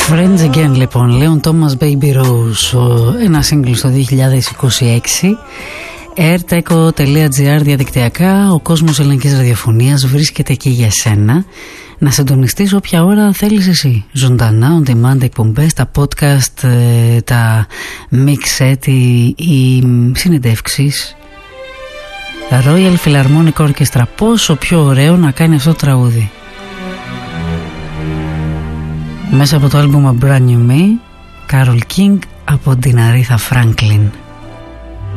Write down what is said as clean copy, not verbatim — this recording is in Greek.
Friends Again λοιπόν, Λέων Τόμας Baby Rose, ένα σύγκλι στο 2026. airteco.gr διαδικτυακά, ο κόσμος ελληνικής ραδιοφωνίας βρίσκεται εκεί για σένα. Να συντονιστείς όποια ώρα θέλεις εσύ. Ζωντανά, on demand εκπομπές, τα podcast, τα mix set, οι συνεντεύξεις. Royal Philharmonic Orchestra. Πόσο πιο ωραίο να κάνει αυτό το τραγούδι. Μέσα από το άλμπουμ A Brand New Me, Carole King από την Aretha Franklin.